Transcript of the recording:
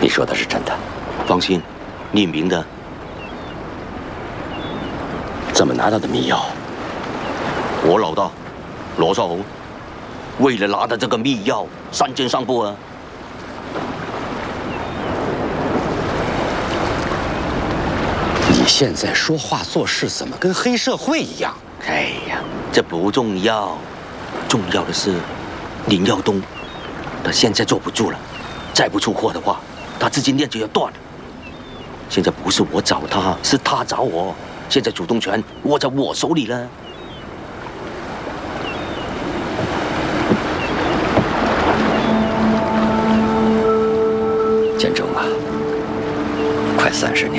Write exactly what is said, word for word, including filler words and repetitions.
你说的是真的？ 放心，匿名的。 怎么拿到的密钥？ 我老大罗少红，为了拿到这个密钥，三箭上步啊！ 你现在说话做事怎么跟黑社会一样？ 哎呀，这不重要，重要的是林耀东，他现在坐不住了，再不出货的话，他资金链就要断了。现在不是我找他，是他找我，现在主动权握在我手里了。 建中啊，快三十年